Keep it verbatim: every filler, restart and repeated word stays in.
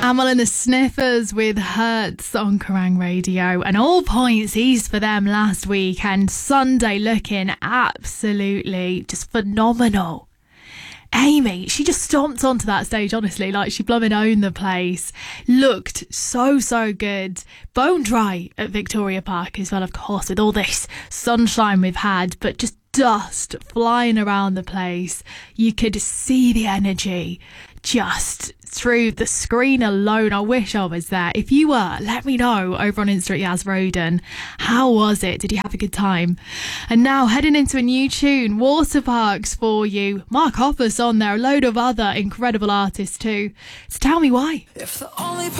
Amel and the Sniffers with Hurts on Kerrang Radio, and all points east for them last week, and Sunday looking absolutely just phenomenal. Amy, she just stomped onto that stage, honestly, like she blooming owned the place. Looked so, so good. Bone dry at Victoria Park as well, of course, with all this sunshine we've had, but just dust flying around the place. You could see the energy just through the screen alone. I wish I was there. If you were, let me know over on Insta at Yaz Roden. How was it? Did you have a good time? And now heading into a new tune, Water Parks for you. Mark Hoppus on there, a load of other incredible artists too. So tell me why. If the only